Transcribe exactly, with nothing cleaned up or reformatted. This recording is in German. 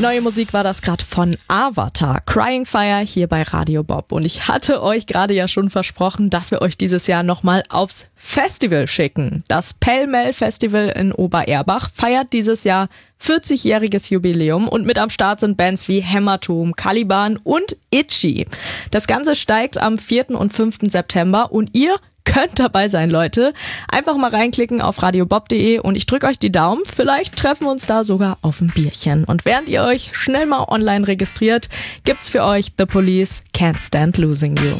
Neue Musik war das gerade von Avatar, Crying Fire hier bei Radio Bob. Und ich hatte euch gerade ja schon versprochen, dass wir euch dieses Jahr nochmal aufs Festival schicken. Das Pell-Mell Festival in Obererbach feiert dieses Jahr vierzigjähriges Jubiläum und mit am Start sind Bands wie Hämatom, Caliban und Itchy. Das Ganze steigt am vierten und fünften September und ihr könnt dabei sein, Leute. Einfach mal reinklicken auf radiobob punkt de und ich drücke euch die Daumen. Vielleicht treffen wir uns da sogar auf ein Bierchen. Und während ihr euch schnell mal online registriert, gibt's für euch The Police, Can't Stand Losing You.